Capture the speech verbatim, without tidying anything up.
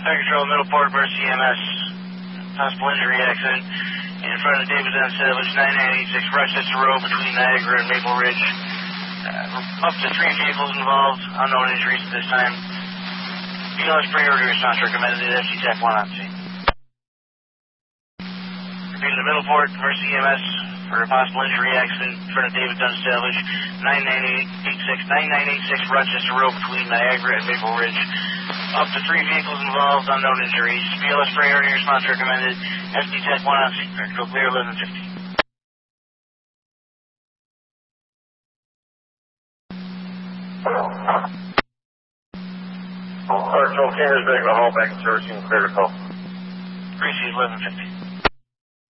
Fire Control, Middleport, Mercy E M S. Possible injury accident in front of David Dunn Savage, nine nine eight six Rochester Road between Niagara and Maple Ridge. Uh, up to three vehicles involved, unknown injuries at this time. B L S priority response recommended at F T Tech one on scene. Repeating the Middleport, Mercy E M S for a possible injury accident in front of David Dunn Savage, nine nine eight six Rochester Road between Niagara and Maple Ridge. Up to three vehicles involved, unknown injuries. B L S priority response recommended. F T Tech one on scene. Go clear eleven fifty. Fire Control, Cambridge, back to the hall, back in service, clear to call. Precinct eleven fifty.